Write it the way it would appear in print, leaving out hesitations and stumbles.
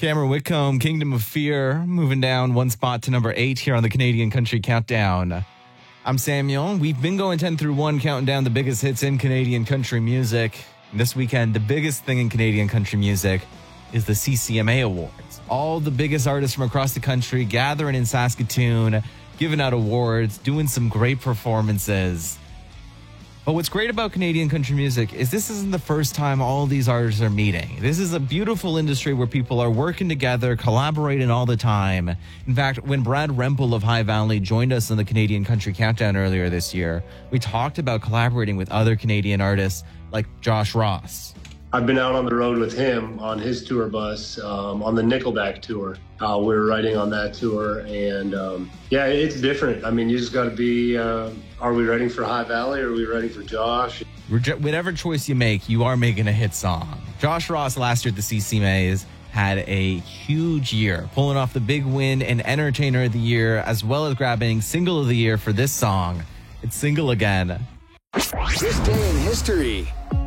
Cameron Whitcomb, Kingdom of Fear, moving down one spot to number 8 here on the Canadian Country Countdown. I'm Samuel. We've been going 10 through 1, counting down the biggest hits in Canadian country music. And this weekend, the biggest thing in Canadian country music is the CCMA Awards. All the biggest artists from across the country gathering in Saskatoon, giving out awards, doing some great performances. But what's great about Canadian country music is this isn't the first time all these artists are meeting. This is a beautiful industry where people are working together, collaborating all the time. In fact, when Brad Rempel of High Valley joined us on the Canadian Country Countdown earlier this year, we talked about collaborating with other Canadian artists like Josh Ross. I've been out on the road with him on his tour bus, on the Nickelback tour. We were riding on that tour, and yeah, it's different. I mean, you just got to be, are we writing for High Valley or are we writing for Josh? Whatever choice you make, you are making a hit song. Josh Ross last year at the CCMAs had a huge year, pulling off the big win and Entertainer of the Year, as well as grabbing Single of the Year for this song. It's Single Again. This day in history.